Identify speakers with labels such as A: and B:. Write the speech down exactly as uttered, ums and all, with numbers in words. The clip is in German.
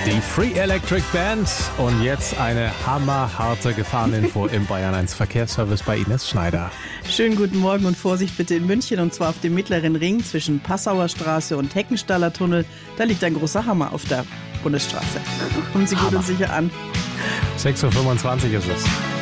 A: Die Free Electric Band und jetzt eine hammerharte Gefahreninfo im Bayern eins Verkehrsservice bei Ines Schneider.
B: Schönen guten Morgen und Vorsicht bitte in München, und zwar auf dem Mittleren Ring zwischen Passauer Straße und Heckenstaller Tunnel. Da liegt ein großer Hammer auf der Bundesstraße. Kommen Sie gut
A: Hammer.
B: und sicher an.
A: sechs Uhr fünfundzwanzig ist es.